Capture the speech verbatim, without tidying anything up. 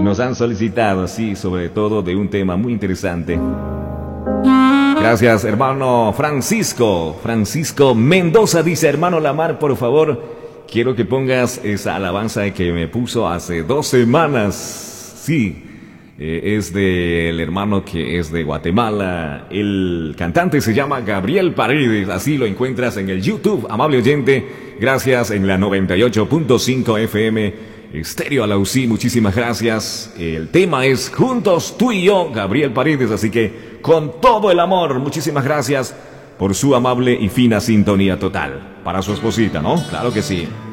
nos han solicitado, sí, sobre todo de un tema muy interesante. Gracias, hermano Francisco. Francisco Mendoza dice: hermano Lamar, por favor, quiero que pongas esa alabanza que me puso hace dos semanas. Sí, eh, es del hermano que es de Guatemala. El cantante se llama Gabriel Paredes. Así lo encuentras en el YouTube, amable oyente. Gracias, en la noventa y ocho punto cinco F M Estéreo Alausí. Muchísimas gracias. El tema es Juntos tú y yo, Gabriel Paredes. Así que con todo el amor, muchísimas gracias por su amable y fina sintonía total. Para su esposita, ¿no? Claro que sí.